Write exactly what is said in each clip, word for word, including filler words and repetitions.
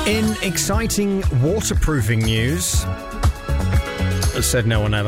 In exciting waterproofing news, said no one ever.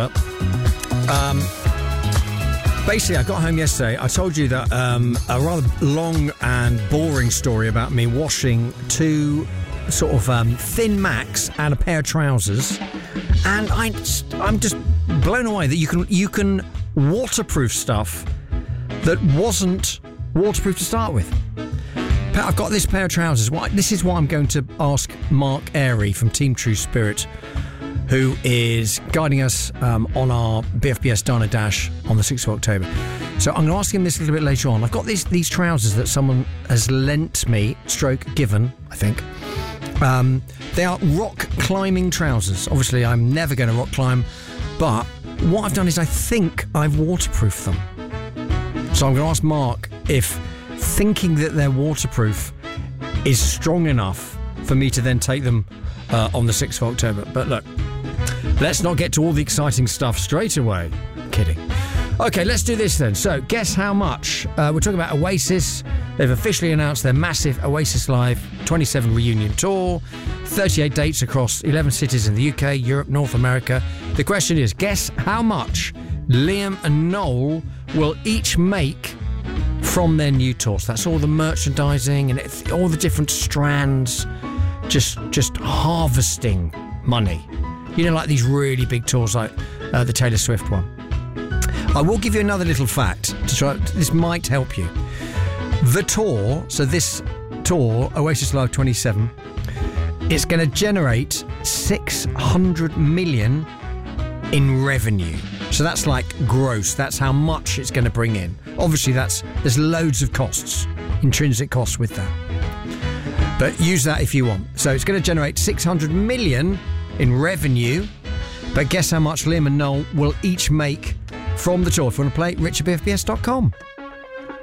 Um, basically, I got home yesterday. I told you that um, a rather long and boring story about me washing two sort of um, thin Macs and a pair of trousers, and I, I'm just blown away that you can you can waterproof stuff that wasn't waterproof to start with. I've got this pair of trousers. This is what I'm going to ask Mark Airy from Team True Spirit, who is guiding us um, on our B F B S Dana Dash on the sixth of October. So I'm going to ask him this a little bit later on. I've got these these trousers that someone has lent me, stroke given, I think. Um, they are rock climbing trousers. Obviously, I'm never going to rock climb, but what I've done is I think I've waterproofed them. So I'm going to ask Mark if thinking that they're waterproof is strong enough for me to then take them uh, on the sixth of October. But look, let's not get to all the exciting stuff straight away. Kidding. Okay, let's do this then. So, guess how much? Uh, we're talking about Oasis. They've officially announced their massive Oasis Live twenty-seven reunion tour. thirty-eight dates across eleven cities in the U K, Europe, North America. The question is, guess how much Liam and Noel will each make from their new tour. So that's all the merchandising and it, all the different strands, just just harvesting money. You know, like these really big tours like uh, the Taylor Swift one. I will give you another little fact to try. This might help you. The tour, so this tour, Oasis Live twenty-seven, it's going to generate six hundred million in revenue. So that's like gross. That's how much it's going to bring in. Obviously, that's there's loads of costs, intrinsic costs with that. But use that if you want. So it's going to generate six hundred million in revenue. But guess how much Liam and Noel will each make from the tour? If you want to play, richard b f b s dot com.